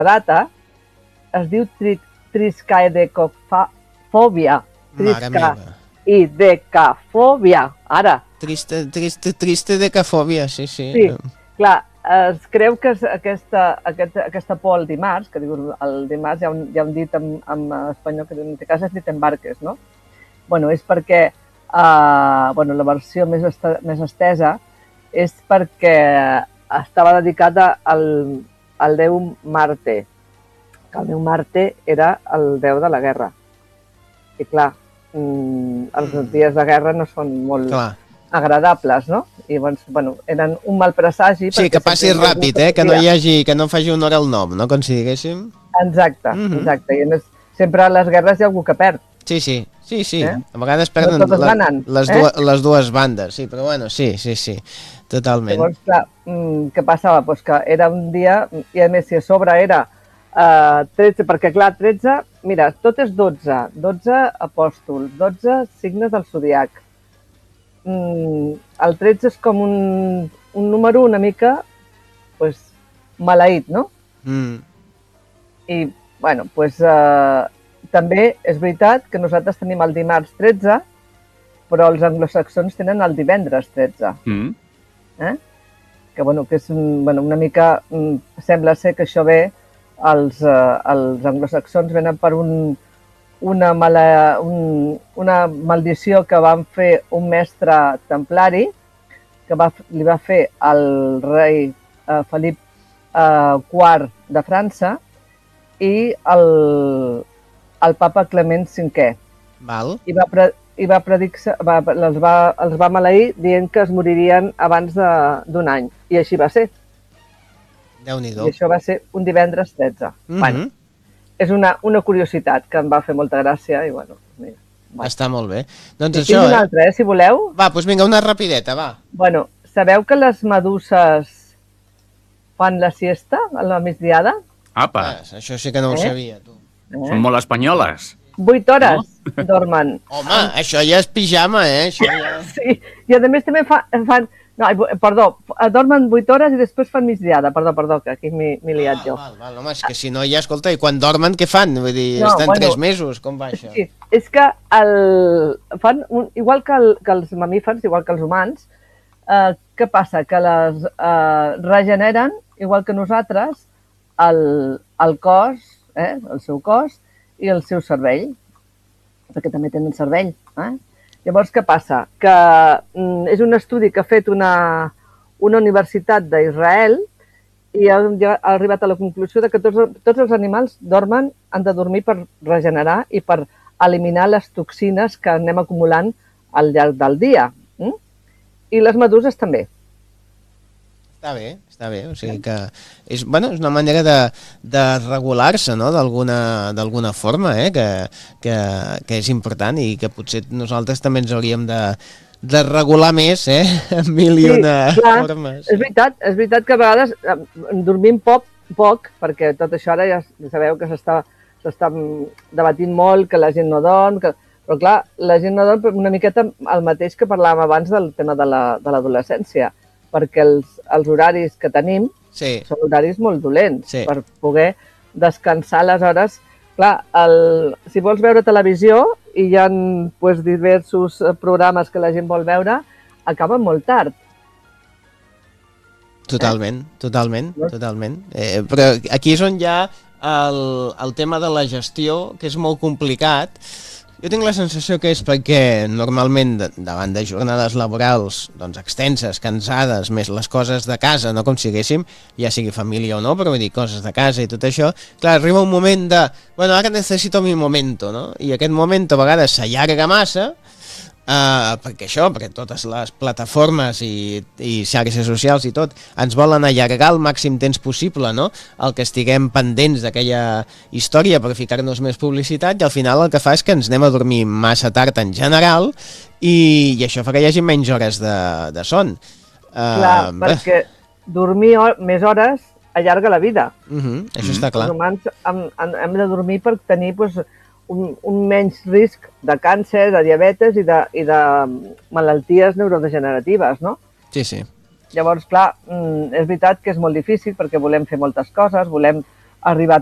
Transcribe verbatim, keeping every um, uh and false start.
data es diu tri triscaidecafòbia. Triscaidecafòbia. Ara. Triste, triste, triste decafòbia, sí, sí. Sí, clar, es creu que aquesta, aquesta, aquesta por al dimarts, que diu el dimarts, hi ha un, hi ha un dit en, en espanyol que diu, en te cases ni t'embarques, no? Bueno, és perquè, uh, bueno, la versió més, est més estesa és perquè estava dedicada al, al déu Marte, que el déu Marte era el déu de la guerra. I clar, mm, els mm. dies de guerra no són molt clar. agradables, no? I doncs, bueno, eren un mal presagi. Sí, que passi ràpid, eh? Que no hi hagi, que no faci honor al nom, no? Com si diguéssim. Exacte, mm -hmm. exacte. I més, sempre a les guerres hi ha algú que perd. Sí, sí, sí, sí. Eh? A vegades perden no la, les, eh? dues, les dues bandes, sí, però bueno, sí, sí, sí, totalment. Llavors, clar, què passava? Pues que era un dia, i a més si a sobre era uh, tretze, perquè clar, tretze, mira, tot és dotze, dotze apòstols, dotze signes del zodiac. Mm, el tretze és com un, un número una mica pues, maleït, no? Mm. I, bueno, pues, uh, també és veritat que nosaltres tenim el dimarts tretze, però els anglosaxons tenen el divendres tretze. Mm. Eh? Que, bueno, que és bueno, una mica... Mm, sembla ser que això ve... Els, uh, els anglosaxons venen per un... Una, mala, un, una maldició que van fer un mestre templari que va, li va fer al rei eh, Felip eh, quart de França i el, el papa Clement cinquè. Val. I va, pre, i va predicar, va, els, va, els va maleir dient que es moririen abans d'un any. I així va ser. Déu-n'hi-do. I això va ser un divendres tretze. Mm -hmm. Bueno, és una, una curiositat que em va fer molta gràcia i bueno, mira. Va. Està molt bé. Doncs I això, tinc una eh? altra, eh, si voleu. Va, doncs vinga, una rapideta, va. Bueno, sabeu que les meduses fan la siesta a la migdiada? Apa! Ah, això sí que no ho eh? sabia, tu. Eh? Són molt espanyoles. Vuit hores no? dormen. Home, això ja és pijama, eh? Això ja... Sí, i a més també fa, fan... No, perdó, dormen vuit hores i després fan migdiada. Perdó, perdó, que aquí m'he liat ah, jo. Val, val, home, és que si no, ja, escolta, i quan dormen, què fan? Vull dir, no, estan bueno, tres mesos, com va això? Sí, és que el, fan, un, igual que, el, que els mamífers, igual que els humans, eh, què passa? Que les eh, regeneren, igual que nosaltres, el, el cos, eh, el seu cos i el seu cervell, perquè també tenen cervell, eh? Llavors, què passa? Que mm, és un estudi que ha fet una, una universitat d'Israel i ha, ha arribat a la conclusió de que tots, tots els animals dormen, han de dormir per regenerar i per eliminar les toxines que anem acumulant al llarg del dia. Mm? I les meduses també. Està bé, està bé, o sigui que és, bueno, és una manera de, de regular-se, no?, d'alguna d'alguna forma, eh?, que, que, que és important i que potser nosaltres també ens hauríem de, de regular més, eh?, en mil i una sí, clar, formes. És veritat, és veritat que a vegades eh, dormim poc, poc, perquè tot això ara ja sabeu que s'està s'està debatint molt, que la gent no dorm, que... però clar, la gent no dorm una miqueta el mateix que parlàvem abans del tema de l'adolescència. La, perquè els, els horaris que tenim sí. són horaris molt dolents sí. per poder descansar les hores. Clar, el, si vols veure televisió i hi ha pues, diversos programes que la gent vol veure, acaben molt tard. Totalment, eh? totalment, no? totalment. Eh, però aquí és on hi ha el, el tema de la gestió, que és molt complicat. Jo tinc la sensació que és perquè normalment davant de jornades laborals doncs, extenses, cansades, més les coses de casa, no com si haguéssim, ja sigui família o no, però vull dir, coses de casa i tot això, clar, arriba un moment de, bueno, ara necessito mi momento, no? I aquest moment a vegades s'allarga massa, Uh, perquè això, perquè totes les plataformes i, i xarxes socials i tot ens volen allargar el màxim temps possible, no? El que estiguem pendents d'aquella història per ficar-nos més publicitat i al final el que fa és que ens anem a dormir massa tard en general i, i això fa que hi hagi menys hores de, de son. Uh, clar, perquè dormir or més hores allarga la vida. Uh -huh, això uh -huh. està clar. Els humans hem, hem de dormir per tenir pues, Un, un menys risc de càncer, de diabetes i de, i de malalties neurodegeneratives, no? Sí, sí. Llavors, clar, és veritat que és molt difícil perquè volem fer moltes coses, volem arribar